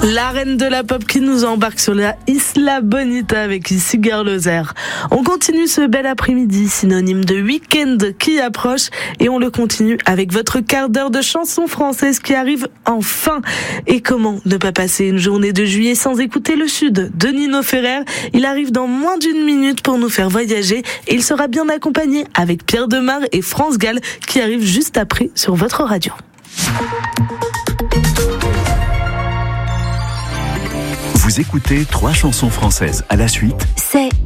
La reine de la pop qui nous embarque sur la Isla Bonita avec Sugar Loser. On continue ce bel après-midi, synonyme de week-end qui approche, et on le continue avec votre quart d'heure de chansons françaises qui arrive enfin. Et comment ne pas passer une journée de juillet sans écouter le Sud de Nino Ferrer. Il arrive dans moins d'une minute pour nous faire voyager et il sera bien accompagné avec Pierre Demar et France Gall qui arrivent juste après sur votre radio. Vous écoutez 3 chansons françaises à la suite. C'est